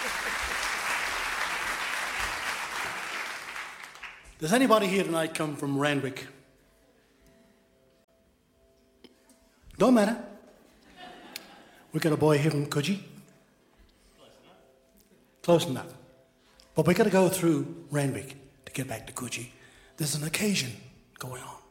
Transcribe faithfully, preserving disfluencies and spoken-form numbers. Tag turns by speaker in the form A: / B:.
A: Does anybody here tonight come from Randwick? Don't matter. We got a boy here from Coogee. Close enough. Close enough. But we got to go through Randwick to get back to Coogee. There's an occasion going on.